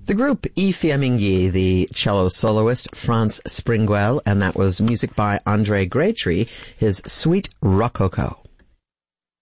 The group Y Fiammingi, the cello soloist Franz Springwell, and that was music by Andre Graytree, his Suite Rococo.